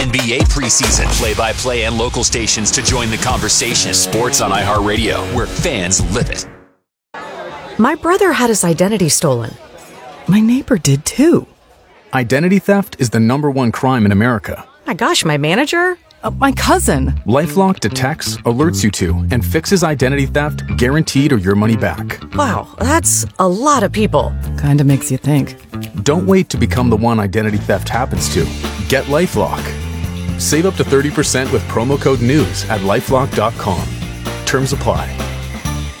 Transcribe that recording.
NBA preseason. Play-by-play and local stations to join the conversation. Sports on iHeartRadio, where fans live it. My brother had his identity stolen. My neighbor did too. Identity theft is the #1 crime in America. My gosh, my manager? My cousin. LifeLock detects, alerts you to, and fixes identity theft guaranteed or your money back. Wow, that's a lot of people. Kinda makes you think. Don't wait to become the one identity theft happens to. Get LifeLock. Save up to 30% with promo code NEWS at LifeLock.com. Terms apply.